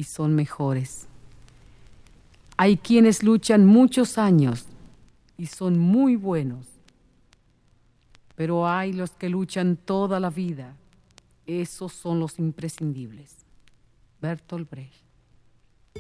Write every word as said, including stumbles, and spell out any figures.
y son mejores. Hay quienes luchan muchos años y son muy buenos, pero hay los que luchan toda la vida. Esos son los imprescindibles. Bertolt Brecht.